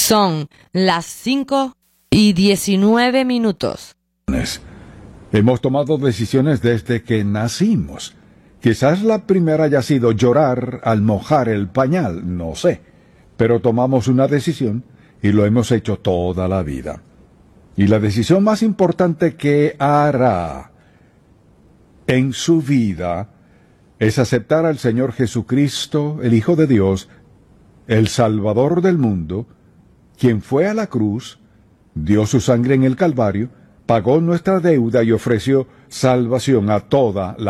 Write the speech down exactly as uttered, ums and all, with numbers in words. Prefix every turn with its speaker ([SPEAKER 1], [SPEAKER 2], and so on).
[SPEAKER 1] Son las cinco y diecinueve minutos.
[SPEAKER 2] Hemos tomado decisiones desde que nacimos. Quizás la primera haya sido llorar al mojar el pañal, no sé. Pero tomamos una decisión y lo hemos hecho toda la vida. Y la decisión más importante que hará en su vida es aceptar al Señor Jesucristo, el Hijo de Dios, el Salvador del mundo, quien fue a la cruz, dio su sangre en el Calvario, pagó nuestra deuda y ofreció salvación a toda la